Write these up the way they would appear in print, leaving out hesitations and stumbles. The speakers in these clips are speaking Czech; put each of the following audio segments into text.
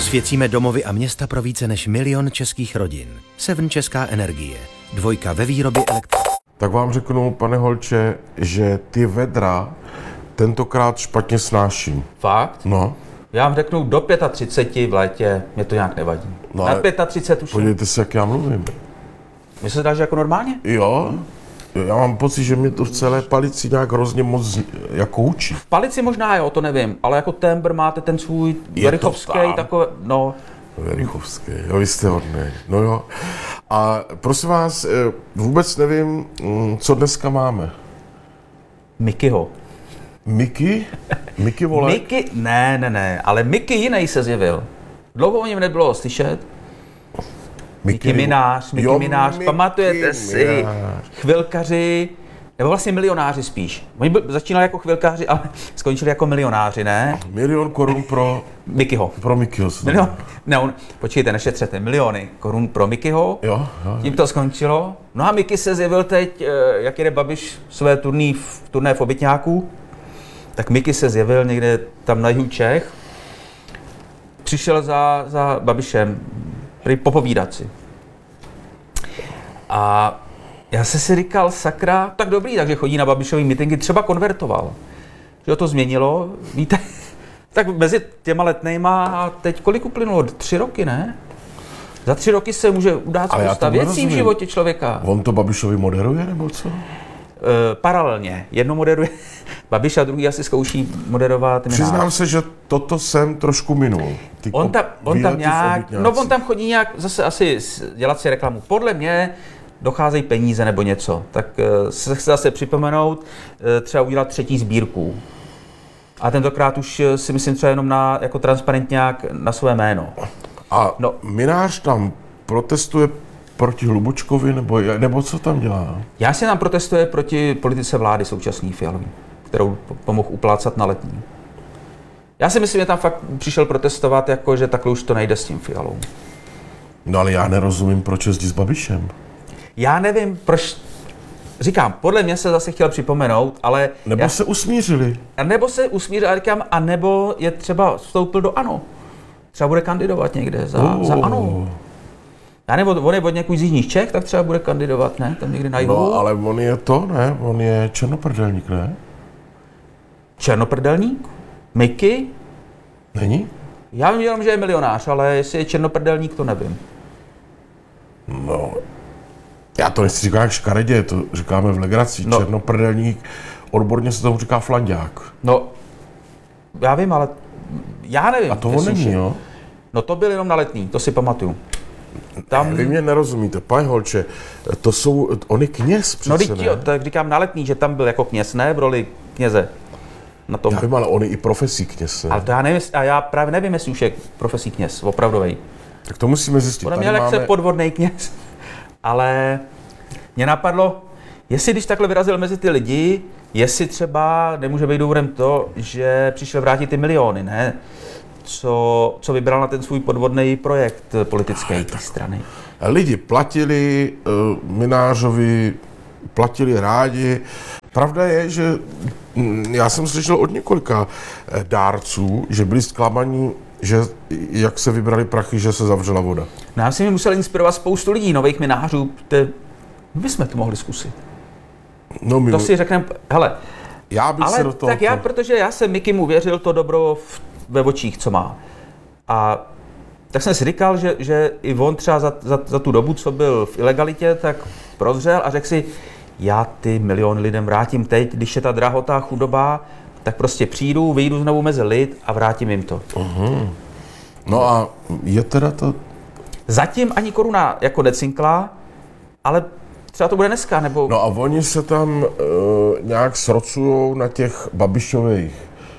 Osvěcíme domovy a města pro více než 1 000 000 českých rodin. Seven Česká energie. 2 ve výrobě elektřiny. Tak vám řeknu, pane Holče, že ty vedra tentokrát špatně snáším. Fakt? No. Já vám řeknu, do 35 v létě mě to nějak nevadí. No, na 35 už. Podívejte se, jak já mluvím. Mně se zdá, že jako normálně? Jo. Já mám pocit, že mě to v celé palici nějak hrozně moc jako učí. V palici možná jo, to nevím, ale jako tembr máte ten svůj verichovský, takové, no. Verichovský, jo, vy jste hodnej, no jo. A prosím vás, vůbec nevím, co dneska máme. Mikyho. Miky? Miky vole? Miky, ne, ale Miky jiný se zjevil. Dlouho o něm nebylo slyšet. Miky Minář, pamatujete si, chvilkaři, nebo vlastně milionáři spíš. Oni začínali jako chvilkaři, ale skončili jako milionáři, ne? 1 000 000 korun pro Mikyho. Pro Mikyho. Počkejte, nešetřete, miliony korun pro Mikyho. Jo. Tím to skončilo. No a Miky se zjevil teď, jak jede Babiš své turné v obytňáku, tak Miky se zjevil někde tam na jihu Čech. Přišel za Babišem, popovídat si. A já jsem si říkal, sakra, tak dobrý, takže chodí na Babišový mítinky, třeba konvertoval. Že to změnilo, víte, tak mezi těma letnejma a teď kolik uplynulo? 3 roky, ne? Za 3 roky se může udát spousta věcí v životě člověka. On to Babišovi moderuje, nebo co? Paralelně. Jedno moderuje Babiš a druhý asi zkouší moderovat Minář. Přiznám se, že toto jsem trošku minul. On tam nějak, on tam chodí nějak zase asi dělat si reklamu. Podle mě docházejí peníze nebo něco, tak se chce zase připomenout, třeba udělat 3. sbírku. A tentokrát už si myslím třeba jenom jako transparentně na své jméno. A Minář tam protestuje proti Hlubučkovi, nebo co tam dělá? Já si tam protestuje proti politice vlády současný Fialový, kterou pomohl uplácat na Letní. Já si myslím, že tam fakt přišel protestovat, jako že takhle už to nejde s tím Fialou. No ale já nerozumím, proč jezdí s Babišem. Já nevím, proč. Říkám, podle mě se zase chtěl připomenout, ale... Nebo se usmířili. Nebo se usmířili, a říkám, a nebo je třeba vstoupil do ANO. Třeba bude kandidovat někde za ANO. Já nebo on je od někud z jižních Čech, tak třeba bude kandidovat, ne? Tam někde na jihu. No, ale on je to, ne? On je černoprdelník, ne? Černoprdelník? Miky? Není? Já vím jenom, že je milionář, ale jestli je černoprdelník, to nevím. No, já to nechci říkat jak škaredě, to říkáme v legraci. No. Černoprdelník, odborně se tomu říká flanďák. No, já vím, ale já nevím. A to on není, jo? No to byl jenom na Letný, to si pamatuju. Tam... Vy mě nerozumíte, pane Holče, on je kněz přece, no, jo, tak říkám na Letný, že tam byl jako kněz, ne v roli kněze. Na tom. Já vím, ale on je i profesí kněz, ne? Ale to já nevím, a já právě nevím, jestli už je profesí kněz, opravdovej. Tak to musíme zjistit. On měl jak podvodný kněz, ale mě napadlo, jestli když takhle vyrazil mezi ty lidi, jestli třeba nemůže být důvodem to, že přišel vrátit ty miliony, ne? Co vybral na ten svůj podvodný projekt politické strany. Lidi platili Minářovi, platili rádi. Pravda je, že já jsem slyšel od několika dárců, že byli zklamaní, že jak se vybrali prachy, že se zavřela voda. No, já si mi musel inspirovat spoustu lidí, nových Minářů, my bychom to mohli zkusit. No, to si řekneme, hele, já bych se do toho... Tak protože já jsem Mikymu věřil to dobro ve očích, co má. A tak jsem si říkal, že i on třeba za tu dobu, co byl v ilegalitě, tak prozřel a řekl si, já ty miliony lidem vrátím teď, když je ta drahota, chudoba, tak prostě přijdu, vyjdu znovu mezi lid a vrátím jim to. Uhum. No a je teda to... Zatím ani koruna jako necinkla, ale třeba to bude dneska, nebo... No a oni se tam nějak srocujou na těch Babišových.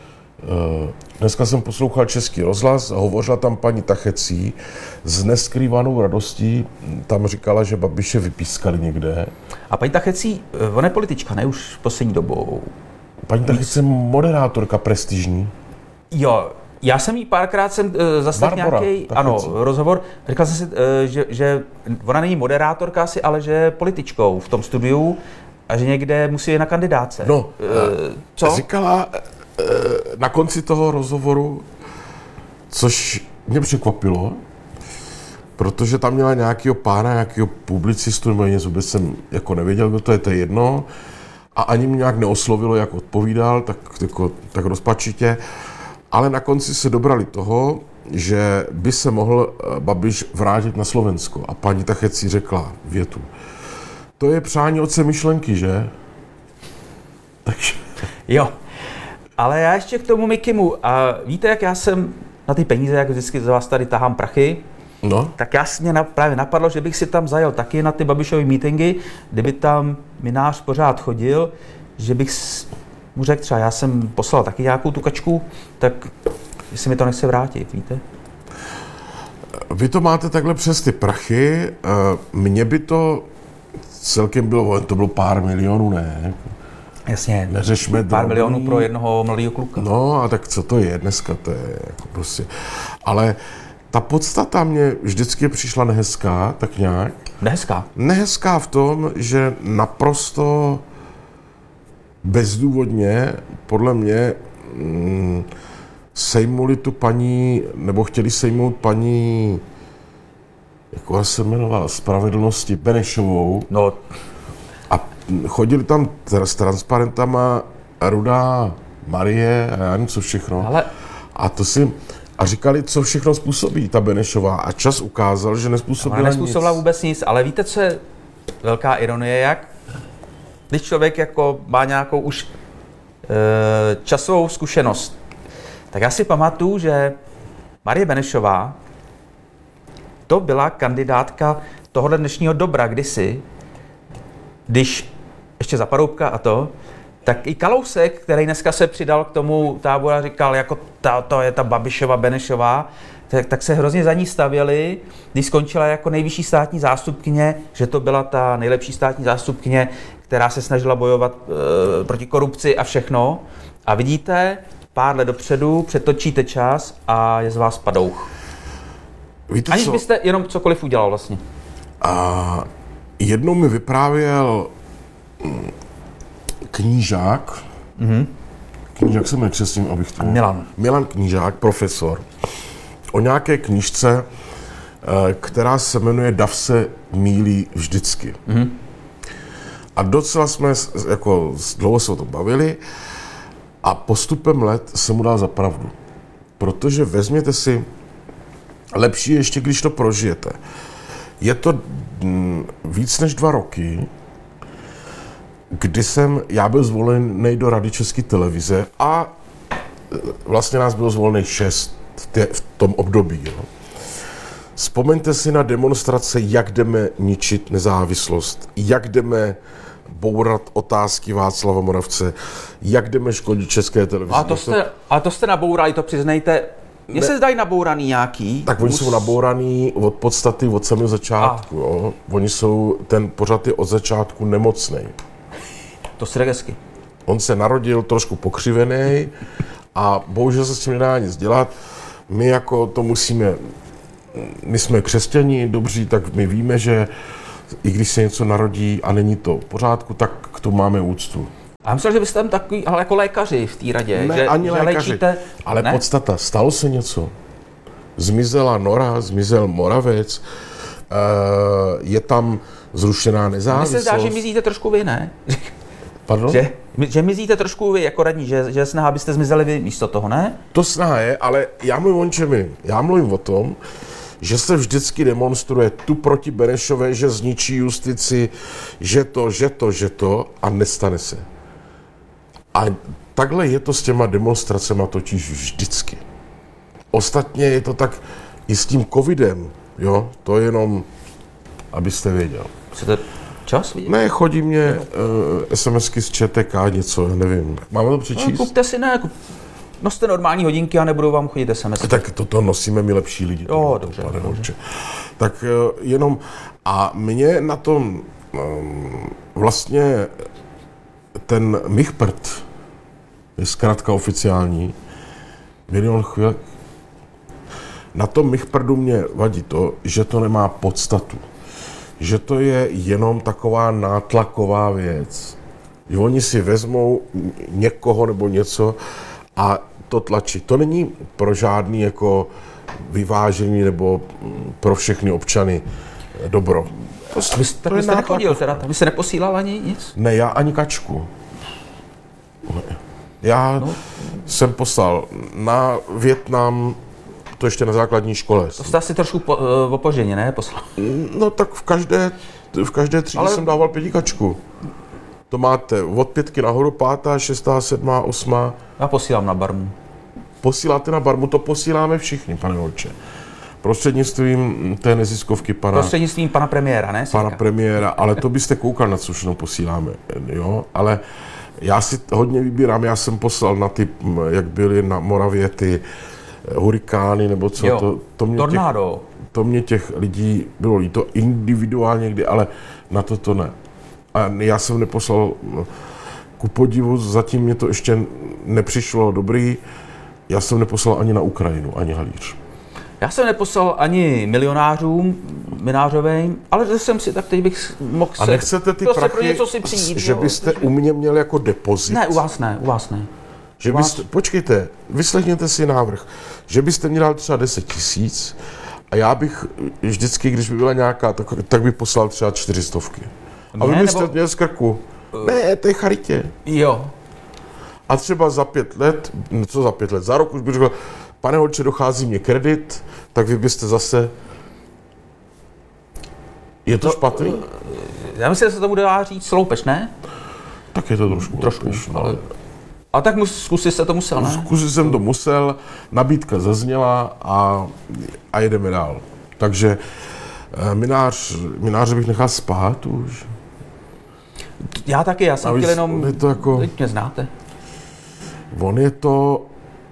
Dneska jsem poslouchal Český rozhlas a hovořila tam paní Tachecí s neskrývanou radostí. Tam říkala, že Babiše vypískali někde. A paní Tachecí, ona je politička, ne už poslední dobou. Paní Tachecí je moderátorka prestižní. Jo, já jsem jí párkrát zaslechl nějaký rozhovor. Říkal jsem si, že ona není moderátorka asi, ale že je političkou v tom studiu a že někde musí jít na kandidáce. No, co? Říkala na konci toho rozhovoru, což mě překvapilo, protože tam měla nějakého pána, nějakého publicistu, nebo něco, vůbec jsem jako nevěděl, kdo to je jedno. A ani mě nějak neoslovilo, jak odpovídal, tak rozpačitě. Ale na konci se dobrali toho, že by se mohl Babiš vrátit na Slovensko. A paní Tachecí řekla větu. To je přání otce myšlenky, že? Takže... Jo, ale já ještě k tomu Mikimu. A víte, jak já jsem na ty peníze, jak vždycky za vás tady tahám prachy, No. tak mě právě napadlo, že bych si tam zajel taky na ty Babišovy meetingy, kdyby tam Minář pořád chodil, že bych mu řekl třeba, já jsem poslal taky nějakou tu kačku, tak jestli mi to nechce vrátit, víte? Vy to máte takhle přes ty prachy, mně by to celkem bylo, to bylo pár milionů, ne? Jasně, Neřešme pár drobný. milionů pro jednoho mladého kluka. No a tak co to je dneska, to je jako prostě, ale ta podstata mě vždycky přišla nehezká, tak nějak. Nehezká. Nehezká v tom, že naprosto bezdůvodně, podle mě, sejmuli tu paní, nebo chtěli sejmout paní, jak se jmenovala, Spravedlnosti, Benešovou. No, A chodili tam s transparentama Rudá Marie a já nevím, co všechno. ale A říkali, co všechno způsobí ta Benešová. A čas ukázal, že ona nespůsobila nespůsobila nic. vůbec nic, ale víte, co je velká ironie, jak? Když člověk jako má nějakou už časovou zkušenost, tak já si pamatuju, že Marie Benešová to byla kandidátka tohohle dnešního dobra kdysi, když ještě za Paroubka a to, tak i Kalousek, který dneska se přidal k tomu táboru a říkal, jako to je ta Babišova, Benešová, tak se hrozně za ní stavěli, když skončila jako nejvyšší státní zástupkyně, že to byla ta nejlepší státní zástupkyně, která se snažila bojovat proti korupci a všechno. A vidíte, pár let dopředu přetočíte čas a je z vás padouch. Víte Aniž co? byste jenom cokoliv udělal vlastně. A jednou mi vyprávěl knížák, knížák se jmenuje křesním, abych to... Milan Knížák, profesor, o nějaké knížce, která se jmenuje Dav se mýlí vždycky. A docela jsme jako dlouho se o tom bavili a postupem let jsem mu dal za pravdu. Protože vezměte si, lepší ještě, když to prožijete. Je to víc než 2 roky, kdy já byl zvolený do Rady České televize a vlastně nás bylo zvolený 6 v tom období. Jo. Vzpomeňte si na demonstrace, jak jdeme ničit nezávislost, jak jdeme bourat otázky Václava Moravce, jak jdeme škodit České televizi. A to jste nabourali, to přiznejte. Mně se zdají nabouraný nějaký. Tak oni jsou nabouraný od podstaty, od samého začátku. Jo. Oni jsou, ten pořad je od začátku nemocnej. To si hezky. On se narodil trošku pokřivený a bohužel se s tím nedá nic dělat. My jako to musíme, my jsme křesťani dobří, tak my víme, že i když se něco narodí a není to v pořádku, tak k tomu máme úctu. A já myslel, že byste tam takový, ale jako lékaři v té radě. Ne, že, ani že lékaři, léčíte, ale ne? podstata, stalo se něco. Zmizela Nora, zmizel Moravec, je tam zrušená Mně nezávislost. se zdá, že mizíte trošku vy, ne? Pardon? Že mizíte trošku vy jako radní, že snaha, abyste zmizeli vy místo toho, ne? To snaha je, ale já mluvím o čem jiném. Já mluvím o tom, že se vždycky demonstruje tu proti Benešové, že zničí justici, že to a nestane se. A takhle je to s těma demonstracema totiž vždycky. Ostatně je to tak i s tím covidem, jo, to je jenom, abyste věděl. Chcete čas vidět? Ne, chodí mě SMSky z ČTK, něco, já nevím. Máme to No, přečíst? kupte si, ne, noste normální hodinky a nebudou vám chodit SMS. Tak toto nosíme my lepší lidi. Jo, dobře. Tak jenom, a mě na tom vlastně ten Michprt, je zkrátka oficiální, milion chvíle, na tom Michprdu mě vadí to, že to nemá podstatu. Že to je jenom taková nátlaková věc. Že oni si vezmou někoho nebo něco a to tlačí. To není pro žádný jako vyvážení nebo pro všechny občany dobro. Tak vy jste nechodil teda, vy jste neposílal ani nic? Ne, já ani kačku. Ne. Já jsem poslal na Vietnam, to ještě na základní škole. To jste asi trošku opožděně, ne? Poslal. No tak v každé třídě jsem dával 5 kačku. To máte od 5 nahoru, 5., 6., 7., 8. Já posílám na Barmu. Posíláte na Barmu, to posíláme všichni, pane Holče. Prostřednictvím té neziskovky Prostřednictvím pana premiéra, ne? pana premiéra, ale to byste koukal, na co všechno posíláme, jo? Ale já si hodně vybírám, já jsem poslal na ty, jak byly na Moravě ty hurikány, nebo co, jo, tornádo. To mě těch lidí bylo líto individuálně někdy, ale na to ne. A já jsem neposlal, ku podivu, zatím mě to ještě nepřišlo dobrý, já jsem neposlal ani na Ukrajinu, ani halíř. Já jsem neposlal ani milionářům, Minářovým, ale že jsem si, tak teď bych mohl A nechcete ty prostě prachy, pro něco si přijít, že byste u mě měl jako depozit? Ne, u vás ne, u vás ne. Že byste, počkejte, vyslechněte si návrh, že byste mě dal třeba 10 000 a já bych vždycky, když by byla nějaká, tak bych poslal třeba 400. A vy byste měl z krku. Ne, to je charitě. Jo. A třeba za 5 let, co za 5 let, za rok už bych řekl, pane Holče, dochází mě kredit, tak vy byste zase... Je to špatný? Já myslím, že se tomu dá říct sloupež, ne? Tak je to trošku loupež, ale... A tak zkusit se to musel, ne? Zkusit jsem to musel, nabídka zazněla a jedeme dál. Takže mináře bych nechal spát už. Já taky, já jsem chtěl jenom... Je to jako, teď mě znáte. On je to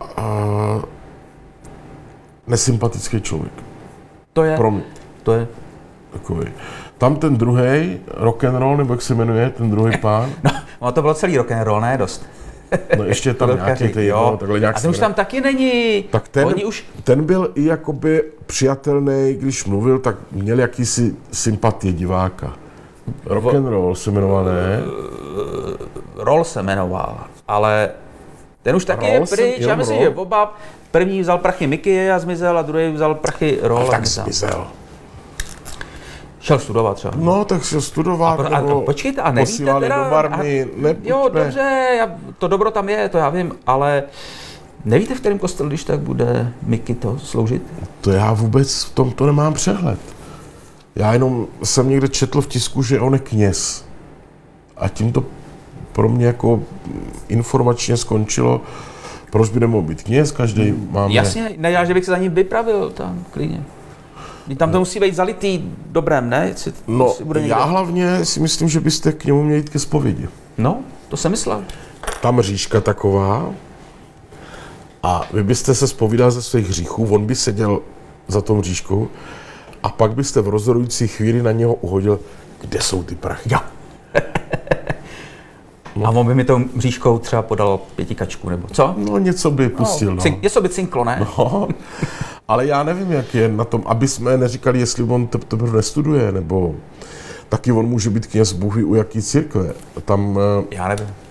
nesympatický člověk. To je. Pro mě. To je. Takový. Tam ten druhej, rock'n'roll, nebo jak se jmenuje, ten druhý pán. No, to bylo celý rock'n'roll, ne? Dost. No ještě tam nějaký ty jo. Takhle nějak. A ten už tam taky není. Tak už... ten byl i jakoby přijatelný, když mluvil, tak měl jakýsi sympatie diváka. Rock'n'roll se jmenoval, ne? Roll se jmenoval, ale ten už taky je pryč. Já myslím, že oba, první vzal prachy Mickey a zmizel a druhý vzal prachy Roll a tak zmizel. Šel studovat třeba. No, tak šel studovat, a počkejte, a nevíte teda... do Barmy, jo, dobře, to dobro tam je, to já vím, ale nevíte, v kterém kostelu, když tak bude Mickey to sloužit? To já vůbec v tomto nemám přehled. Já jenom jsem někde četl v tisku, že on je kněz. A tím to pro mě jako informačně skončilo. Proč by nemohl být kněz? Každý máme... Jasně, ne, že bych se za ním vypravil tam, klidně. Tam to musí být zalitý dobrém, ne? No, já hlavně si myslím, že byste k němu měli jít ke zpovědi. No, to jsem myslel. Tam mřížka taková a vy byste se zpovídal ze svých hříchů, on by seděl za tou mřížkou a pak byste v rozhodující chvíli na něho uhodil, kde jsou ty prachy. Jo. No. A on by mi tou mřížkou třeba podal 5 kačku, nebo co? No, něco by pustil, no. Něco by cinklo, ne? No, ale já nevím, jak je na tom, aby jsme neříkali, jestli on teprve nestuduje, nebo taky on může být kněz Bůh ví u jaký církve. Tam... Já nevím.